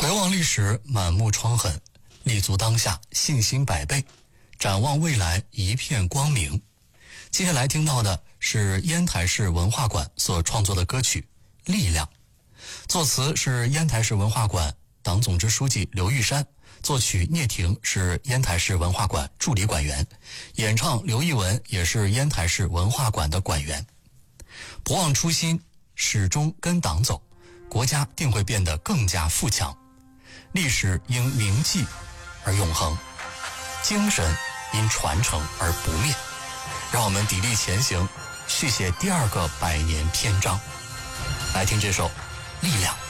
回望历史，满目疮痕；立足当下，信心百倍；展望未来，一片光明。接下来听到的是烟台市文化馆所创作的歌曲《力量》，作词是烟台市文化馆党总支书记刘玉山，作曲聂婷是烟台市文化馆助理馆员，演唱刘艺文也是烟台市文化馆的馆员。不忘初心，始终跟党走，国家定会变得更加富强。历史因铭记而永恒，精神因传承而不灭。让我们砥砺前行，续写第二个100年篇章。来听这首《力量》。